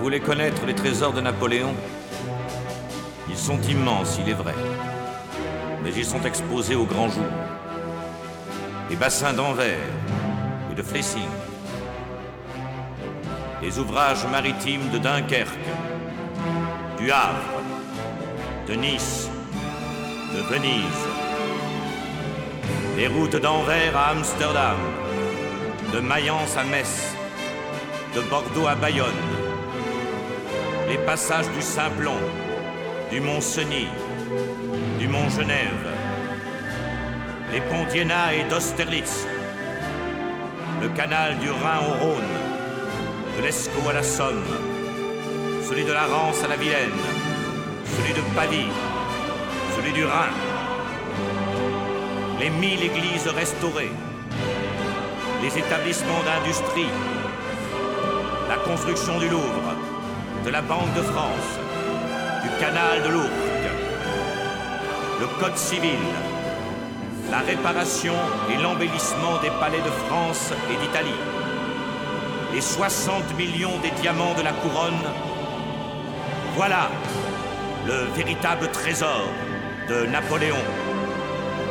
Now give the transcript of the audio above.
voulez connaître les trésors de Napoléon? Ils sont immenses, il est vrai, mais ils sont exposés au grand jour. Les bassins d'Anvers et de Flessing, les ouvrages maritimes de Dunkerque, du Havre, de Nice, de Venise, les routes d'Anvers à Amsterdam, de Mayence à Metz, de Bordeaux à Bayonne, les passages du Simplon, du Mont Cenis, du Mont Genève, les ponts d'Iéna et d'Austerlitz, le canal du Rhin au Rhône, de l'Escaut à la Somme, celui de la Rance à la Vilaine, celui de Pavie, celui du Rhin, les 1000 églises restaurées, les établissements d'industrie, la construction du Louvre, de la Banque de France, du canal de l'Ourcq, le Code civil, la réparation et l'embellissement des palais de France et d'Italie, les 60 millions des diamants de la couronne. Voilà le véritable trésor de Napoléon.